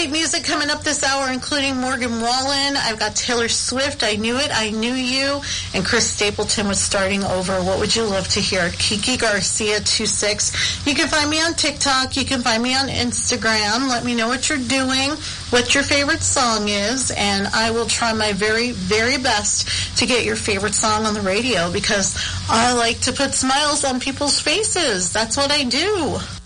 Great music coming up this hour, including Morgan Wallen. I've got Taylor Swift, I Knew It, I Knew You, and Chris Stapleton with Starting Over. What would you love to hear? Kiki Garcia 26. You can find me on TikTok. You can find me on Instagram. Let me know what you're doing, what your favorite song is, and I will try my very, very best to get your favorite song on the radio because I like to put smiles on people's faces. That's what I do.